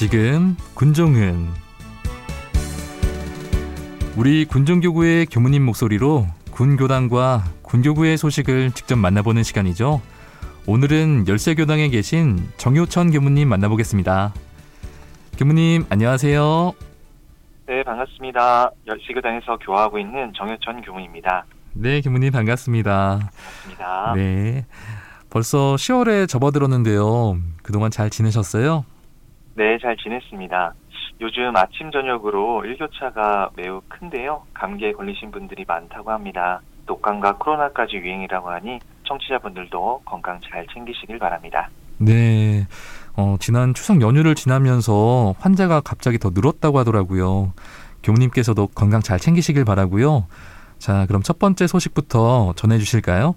지금 군종은 우리 군종교구의 교무님 목소리로 군교당과 군교구의 소식을 직접 만나보는 시간이죠. 오늘은 열세교당에 계신 정효천 교무님 만나보겠습니다. 교무님 안녕하세요. 네, 반갑습니다. 열세교당에서 교화하고 있는 정효천 교무입니다. 네, 교무님 반갑습니다. 반갑습니다. 네, 벌써 10월에 접어들었는데요. 그동안 잘 지내셨어요? 네, 잘 지냈습니다. 요즘 아침 저녁으로 일교차가 매우 큰데요. 감기에 걸리신 분들이 많다고 합니다. 독감과 코로나까지 유행이라고 하니 청취자분들도 건강 잘 챙기시길 바랍니다. 네, 지난 추석 연휴를 지나면서 환자가 갑자기 더 늘었다고 하더라고요. 교무님께서도 건강 잘 챙기시길 바라고요. 자, 그럼 첫 번째 소식부터 전해주실까요?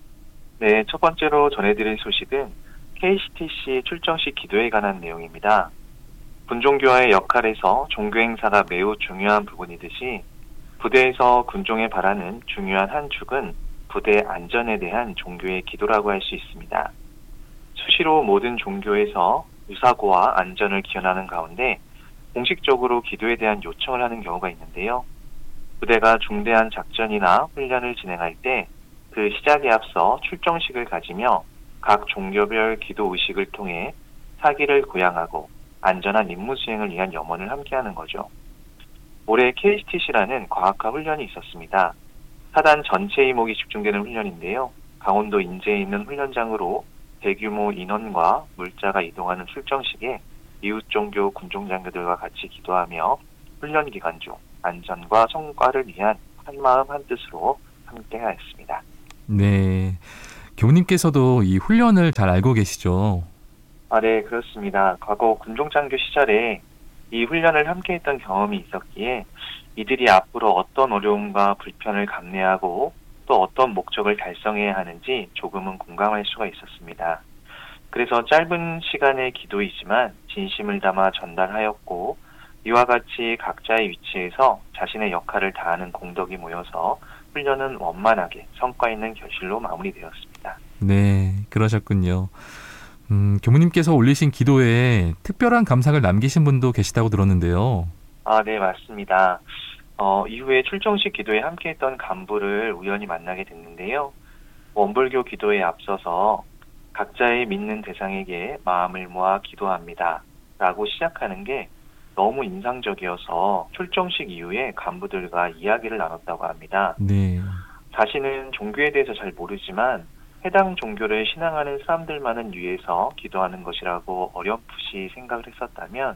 네, 첫 번째로 전해드릴 소식은 KCTC 출정식 기도에 관한 내용입니다. 군종교화의 역할에서 종교행사가 매우 중요한 부분이듯이 부대에서 군종에 바라는 중요한 한 축은 부대 안전에 대한 종교의 기도라고 할 수 있습니다. 수시로 모든 종교에서 무사고와 안전을 기원하는 가운데 공식적으로 기도에 대한 요청을 하는 경우가 있는데요. 부대가 중대한 작전이나 훈련을 진행할 때 그 시작에 앞서 출정식을 가지며 각 종교별 기도 의식을 통해 사기를 고양하고 안전한 임무 수행을 위한 염원을 함께하는 거죠. 올해 KCTC라는 과학화 훈련이 있었습니다. 사단 전체 이목이 집중되는 훈련인데요. 강원도 인제에 있는 훈련장으로 대규모 인원과 물자가 이동하는 출정식에 이웃 종교 군종장교들과 같이 기도하며 훈련 기간 중 안전과 성과를 위한 한마음 한뜻으로 함께하였습니다. 네, 교무님께서도 이 훈련을 잘 알고 계시죠? 네, 그렇습니다. 과거 군종장교 시절에 이 훈련을 함께했던 경험이 있었기에 이들이 앞으로 어떤 어려움과 불편을 감내하고 또 어떤 목적을 달성해야 하는지 조금은 공감할 수가 있었습니다. 그래서 짧은 시간의 기도이지만 진심을 담아 전달하였고 이와 같이 각자의 위치에서 자신의 역할을 다하는 공덕이 모여서 훈련은 원만하게 성과 있는 결실로 마무리되었습니다. 네, 그러셨군요. 교무님께서 올리신 기도에 특별한 감상을 남기신 분도 계시다고 들었는데요. 네, 맞습니다. 이후에 출정식 기도에 함께했던 간부를 우연히 만나게 됐는데요. 원불교 기도에 앞서서 각자의 믿는 대상에게 마음을 모아 기도합니다. 라고 시작하는 게 너무 인상적이어서 출정식 이후에 간부들과 이야기를 나눴다고 합니다. 네. 자신은 종교에 대해서 잘 모르지만 해당 종교를 신앙하는 사람들만을 위해서 기도하는 것이라고 어렴풋이 생각을 했었다면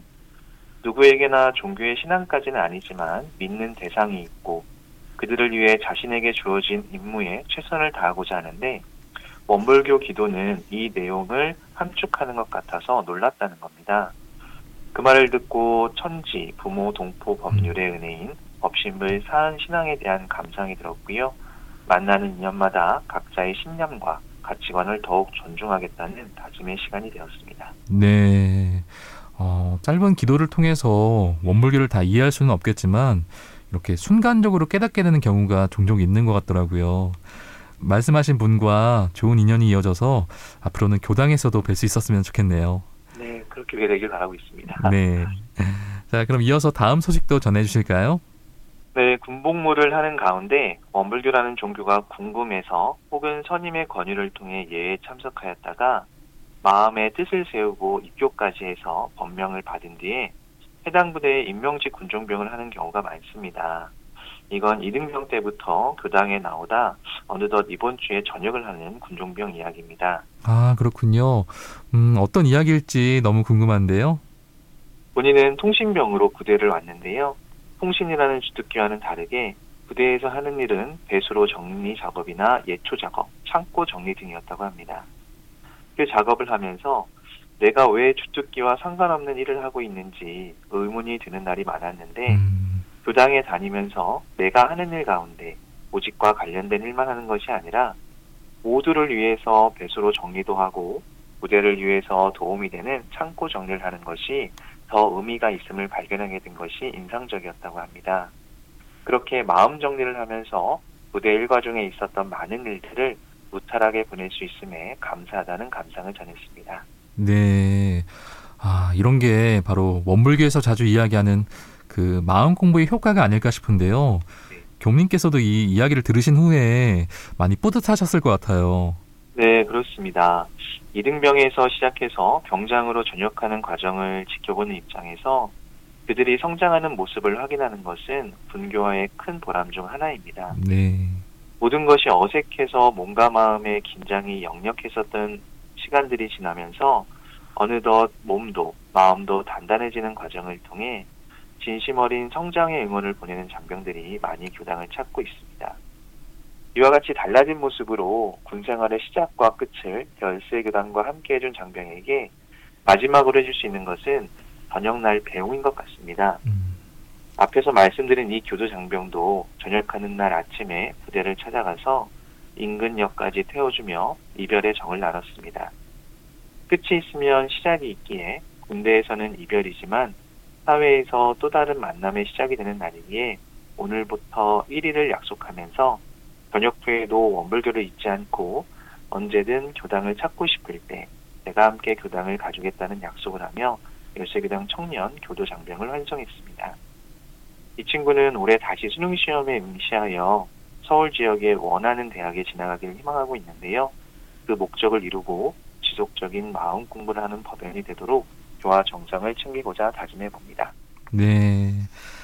누구에게나 종교의 신앙까지는 아니지만 믿는 대상이 있고 그들을 위해 자신에게 주어진 임무에 최선을 다하고자 하는데 원불교 기도는 이 내용을 함축하는 것 같아서 놀랐다는 겁니다. 그 말을 듣고 천지, 부모, 동포, 법률의 은혜인 법신불 사한 신앙에 대한 감상이 들었고요. 만나는 인연마다 각자의 신념과 가치관을 더욱 존중하겠다는 다짐의 시간이 되었습니다. 네. 짧은 기도를 통해서 원불교를 다 이해할 수는 없겠지만 이렇게 순간적으로 깨닫게 되는 경우가 종종 있는 것 같더라고요. 말씀하신 분과 좋은 인연이 이어져서 앞으로는 교당에서도 뵐 수 있었으면 좋겠네요. 네, 그렇게 되길 바라고 있습니다. 네. 자, 그럼 이어서 다음 소식도 전해주실까요? 네, 군복무를 하는 가운데 원불교라는 종교가 궁금해서 혹은 선임의 권유를 통해 예에 참석하였다가 마음의 뜻을 세우고 입교까지 해서 법명을 받은 뒤에 해당 부대에 임명직 군종병을 하는 경우가 많습니다. 이건 이등병 때부터 교당에 나오다 어느덧 이번 주에 전역을 하는 군종병 이야기입니다. 그렇군요. 어떤 이야기일지 너무 궁금한데요. 본인은 통신병으로 부대를 왔는데요. 통신이라는 주특기와는 다르게 부대에서 하는 일은 배수로 정리 작업이나 예초 작업, 창고 정리 등이었다고 합니다. 그 작업을 하면서 내가 왜 주특기와 상관없는 일을 하고 있는지 의문이 드는 날이 많았는데 교당에 다니면서 내가 하는 일 가운데 보직과 관련된 일만 하는 것이 아니라 모두를 위해서 배수로 정리도 하고 부대를 위해서 도움이 되는 창고 정리를 하는 것이 더 의미가 있음을 발견하게 된 것이 인상적이었다고 합니다. 그렇게 마음 정리를 하면서 부대 일과 중에 있었던 많은 일들을 무탈하게 보낼 수 있음에 감사하다는 감상을 전했습니다. 네. 이런 게 바로 원불교에서 자주 이야기하는 그 마음 공부의 효과가 아닐까 싶은데요. 네. 교무님께서도 이 이야기를 들으신 후에 많이 뿌듯하셨을 것 같아요. 네, 그렇습니다. 이등병에서 시작해서 병장으로 전역하는 과정을 지켜보는 입장에서 그들이 성장하는 모습을 확인하는 것은 분교와의 큰 보람 중 하나입니다. 네. 모든 것이 어색해서 몸과 마음의 긴장이 역력했었던 시간들이 지나면서 어느덧 몸도 마음도 단단해지는 과정을 통해 진심 어린 성장의 응원을 보내는 장병들이 많이 교당을 찾고 있습니다. 이와 같이 달라진 모습으로 군 생활의 시작과 끝을 열세교당과 함께 해준 장병에게 마지막으로 해줄 수 있는 것은 저녁날 배웅인 것 같습니다. 앞에서 말씀드린 이 교도 장병도 전역하는 날 아침에 부대를 찾아가서 인근 역까지 태워주며 이별의 정을 나눴습니다. 끝이 있으면 시작이 있기에 군대에서는 이별이지만 사회에서 또 다른 만남의 시작이 되는 날이기에 오늘부터 1일을 약속하면서 전역 후에도 원불교를 잊지 않고 언제든 교당을 찾고 싶을 때 제가 함께 교당을 가주겠다는 약속을 하며 열세교당 청년 교도 장병을 환송했습니다. 이 친구는 올해 다시 수능시험에 응시하여 서울 지역에 원하는 대학에 진학하기를 희망하고 있는데요. 그 목적을 이루고 지속적인 마음 공부를 하는 법연이 되도록 교화 정성을 챙기고자 다짐해 봅니다. 네.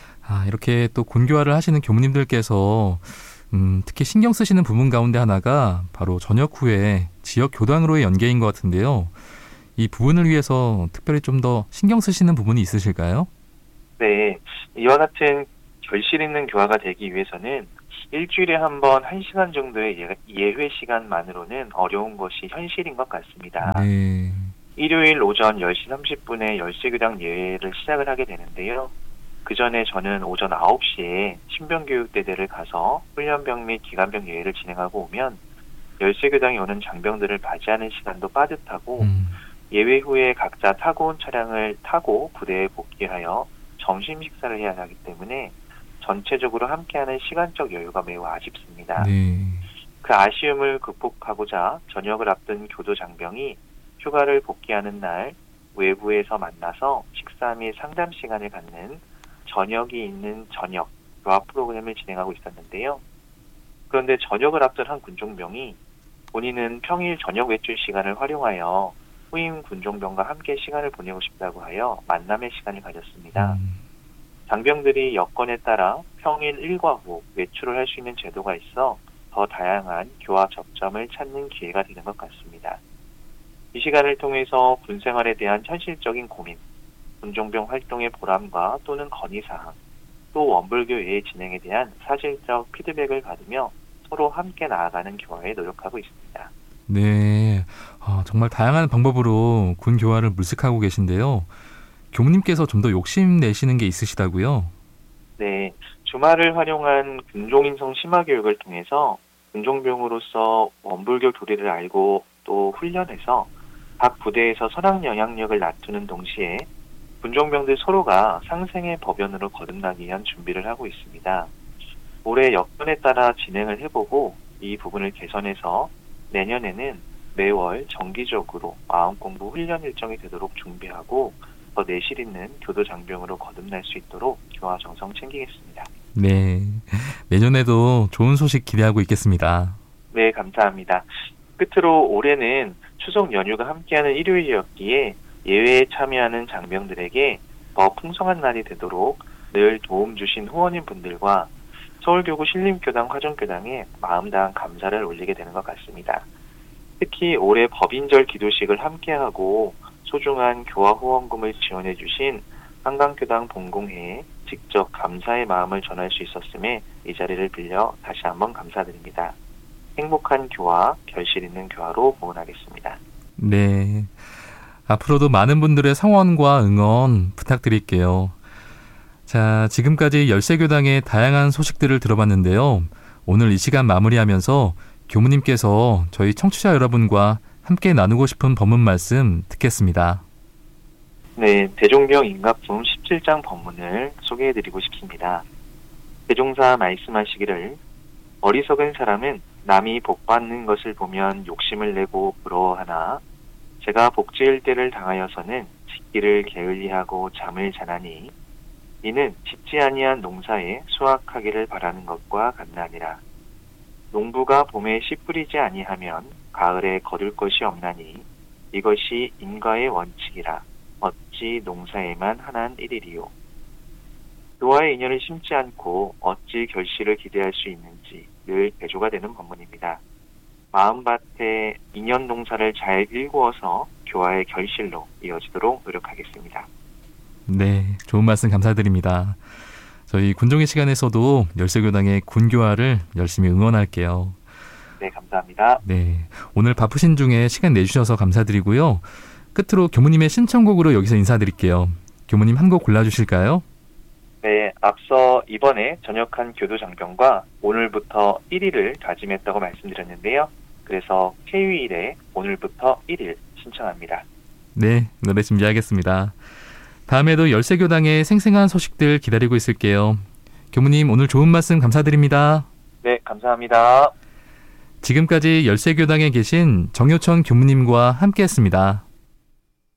이렇게 또 군교화를 하시는 교무님들께서 특히 신경 쓰시는 부분 가운데 하나가 바로 전역 후에 지역 교당으로의 연계인 것 같은데요. 이 부분을 위해서 특별히 좀 더 신경 쓰시는 부분이 있으실까요? 네, 이와 같은 결실 있는 교화가 되기 위해서는 일주일에 한 번 1시간 정도의 예회 시간만으로는 어려운 것이 현실인 것 같습니다. 네. 일요일 오전 10시 30분에 열세교당 예회를 시작을 하게 되는데요. 그 전에 저는 오전 9시에 신병교육대대를 가서 훈련병 및 기관병 예회를 진행하고 오면 열세교당에 오는 장병들을 맞이하는 시간도 빠듯하고 예회 후에 각자 타고 온 차량을 타고 부대에 복귀하여 점심 식사를 해야 하기 때문에 전체적으로 함께하는 시간적 여유가 매우 아쉽습니다. 네. 그 아쉬움을 극복하고자 전역을 앞둔 교도 장병이 휴가를 복귀하는 날 외부에서 만나서 식사 및 상담 시간을 갖는 저녁이 있는 저녁 교화 프로그램을 진행하고 있었는데요. 그런데 전역을 앞둔 한 군종병이 본인은 평일 저녁 외출 시간을 활용하여 후임 군종병과 함께 시간을 보내고 싶다고 하여 만남의 시간을 가졌습니다. 장병들이 여건에 따라 평일 일과 후 외출을 할 수 있는 제도가 있어 더 다양한 교화 접점을 찾는 기회가 되는 것 같습니다. 이 시간을 통해서 군 생활에 대한 현실적인 고민, 군종병 활동의 보람과 또는 건의사항, 또 원불교 예의 진행에 대한 사실적 피드백을 받으며 서로 함께 나아가는 교화에 노력하고 있습니다. 네. 정말 다양한 방법으로 군 교화를 물색하고 계신데요. 교무님께서 좀 더 욕심내시는 게 있으시다고요? 네. 주말을 활용한 군종인성 심화교육을 통해서 군종병으로서 원불교 교리를 알고 또 훈련해서 각 부대에서 선악 영향력을 낮추는 동시에 군종병들 서로가 상생의 법연으로 거듭나기 위한 준비를 하고 있습니다. 올해 여건에 따라 진행을 해보고 이 부분을 개선해서 내년에는 매월 정기적으로 마음공부 훈련 일정이 되도록 준비하고 더 내실 있는 교도 장병으로 거듭날 수 있도록 교화 정성 챙기겠습니다. 네. 내년에도 좋은 소식 기대하고 있겠습니다. 네, 감사합니다. 끝으로 올해는 추석 연휴가 함께하는 일요일이었기에 예외에 참여하는 장병들에게 더 풍성한 날이 되도록 늘 도움 주신 후원인 분들과 서울교구 신림교당 화정교당에 마음 다한 감사를 올리게 되는 것 같습니다. 특히 올해 법인절 기도식을 함께하고 소중한 교화 후원금을 지원해 주신 한강교당 본공회에 직접 감사의 마음을 전할 수 있었음에 이 자리를 빌려 다시 한번 감사드립니다. 행복한 교화, 결실 있는 교화로 보훈하겠습니다. 네. 앞으로도 많은 분들의 성원과 응원 부탁드릴게요. 자, 지금까지 열세교당의 다양한 소식들을 들어봤는데요. 오늘 이 시간 마무리하면서 교무님께서 저희 청취자 여러분과 함께 나누고 싶은 법문 말씀 듣겠습니다. 네, 대종경 인각품 17장 법문을 소개해드리고 싶습니다. 대종사 말씀하시기를 어리석은 사람은 남이 복받는 것을 보면 욕심을 내고 부러워하나 제가 복지일 때를 당하여서는 짓기를 게을리하고 잠을 자나니 이는 짓지 아니한 농사에 수확하기를 바라는 것과 같나니라. 농부가 봄에 씨 뿌리지 아니하면 가을에 거둘 것이 없나니 이것이 인과의 원칙이라. 어찌 농사에만 한한 일이리요. 그와의 인연을 심지 않고 어찌 결실을 기대할 수 있는지 늘 대조가 되는 본문입니다. 마음밭에 인연 농사를 잘 일구어서 교화의 결실로 이어지도록 노력하겠습니다. 네, 좋은 말씀 감사드립니다. 저희 군종의 시간에서도 열세교당의 군교화를 열심히 응원할게요. 네, 감사합니다. 네, 오늘 바쁘신 중에 시간 내주셔서 감사드리고요. 끝으로 교무님의 신청곡으로 여기서 인사드릴게요. 교무님 한 곡 골라주실까요? 네, 앞서 이번에 전역한 교도장병과 오늘부터 1일을 다짐했다고 말씀드렸는데요. 그래서 K-윌의 오늘부터 1일 신청합니다. 네, 노래 준비하겠습니다. 다음에도 열세교당의 생생한 소식들 기다리고 있을게요. 교무님 오늘 좋은 말씀 감사드립니다. 네, 감사합니다. 지금까지 열세교당에 계신 정효천 교무님과 함께했습니다.